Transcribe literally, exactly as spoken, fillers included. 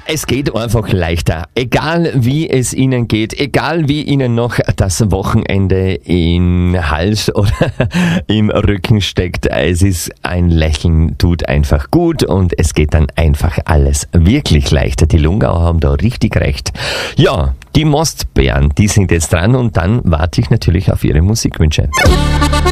Es geht einfach leichter. Egal wie es Ihnen geht, egal wie Ihnen noch das Wochenende im Hals oder im Rücken steckt, es ist ein Lächeln, tut einfach gut und es geht dann einfach alles wirklich leichter. Die Lungauer haben da richtig recht. Ja, die Mostbären, die sind jetzt dran und dann warte ich natürlich auf Ihre Musikwünsche.